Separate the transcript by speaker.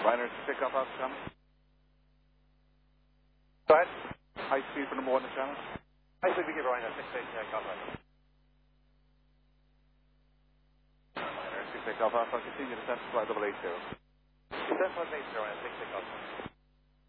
Speaker 1: Liner 6 Alpha channel. Go ahead. High speed for number 1 in the channel.
Speaker 2: High speed, we give Liner 6 Alpha.
Speaker 1: Liner 6 Alpha, continue descent to flight 880.
Speaker 2: Descent flight 880, Liner 6 Alpha.